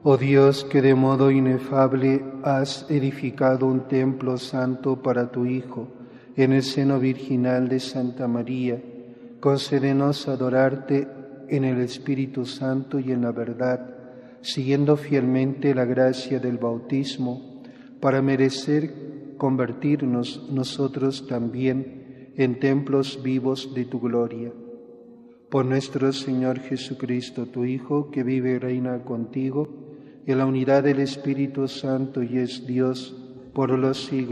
Oh Dios, que de modo inefable has edificado un templo santo para tu Hijo, en el seno virginal de Santa María, concédenos adorarte en el Espíritu Santo y en la verdad, siguiendo fielmente la gracia del bautismo, para merecer convertirnos nosotros también en templos vivos de tu gloria. Por nuestro Señor Jesucristo, tu Hijo, que vive y reina contigo, en la unidad del Espíritu Santo y es Dios por los siglos